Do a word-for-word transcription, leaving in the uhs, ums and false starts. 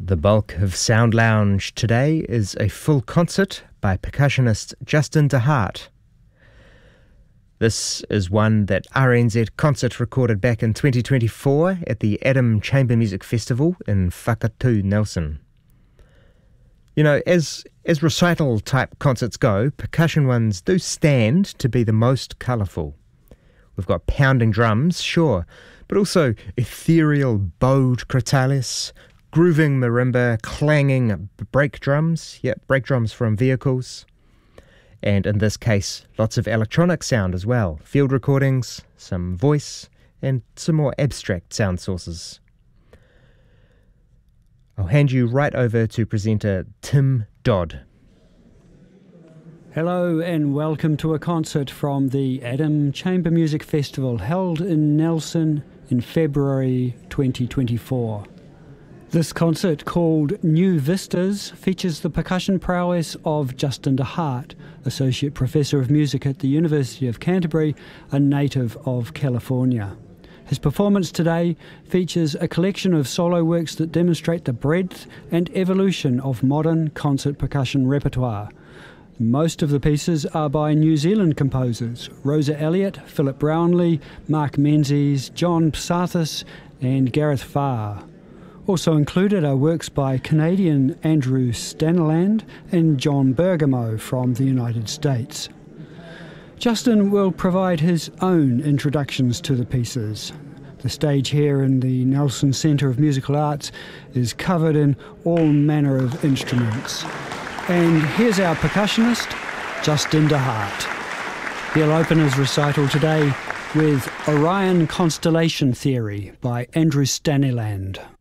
The bulk of Sound Lounge today is a full concert by percussionist Justin de Hart. This is one that R N Z Concert recorded back in twenty twenty-four at the Adam Chamber Music Festival in Whakatū, Nelson. You know, as as recital-type concerts go, percussion ones do stand to be the most colourful. We've got pounding drums, sure, but also ethereal bowed crotales, grooving marimba, clanging brake drums, yep, brake drums from vehicles, and in this case, lots of electronic sound as well, field recordings, some voice, and some more abstract sound sources. I'll hand you right over to presenter Tim Dodd. Hello and welcome to a concert from the Adam Chamber Music Festival held in Nelson in February twenty twenty-four. This concert, called New Vistas, features the percussion prowess of Justin de Hart, Associate Professor of Music at the University of Canterbury, a native of California. His performance today features a collection of solo works that demonstrate the breadth and evolution of modern concert percussion repertoire. Most of the pieces are by New Zealand composers, Rosa Elliott, Philip Brownlee, Mark Menzies, John Psathis and Gareth Farr. Also included are works by Canadian Andrew Staniland and John Bergamo from the United States. Justin will provide his own introductions to the pieces. The stage here in the Nelson Centre of Musical Arts is covered in all manner of instruments. And here's our percussionist, Justin de Hart. He'll open his recital today with Orion Constellation Theory by Andrew Staniland.